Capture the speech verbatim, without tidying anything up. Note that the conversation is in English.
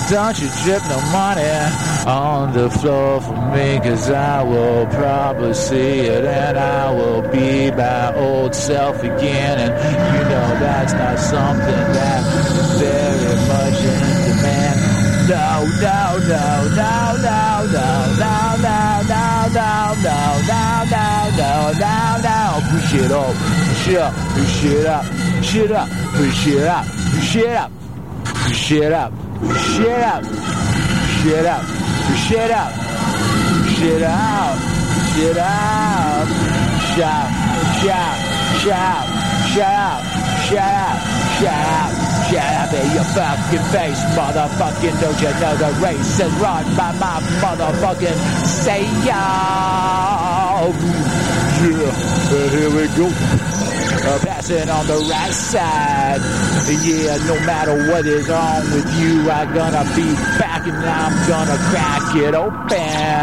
Don't you drip no money on the floor for me, cause I will probably see it and I will be my old self again. And you know that's not something that's very much in demand. No, no, no, no, no, no, no, no, no, no, no, no, no, no, no, no. Push it up, push it up, push it up, push it up, push it up, push it up, push it up, push it up, push it up, push it up, push it out, push it out. Shout, shout, shout, shut up, shut up, shut up, shut up in your fucking face, motherfucking. Don't you know the race is run by my motherfucking say yo? Yeah, and here we go. Uh, passing on the right side. Yeah, no matter what is wrong with you, I'm gonna be back and I'm gonna crack it open.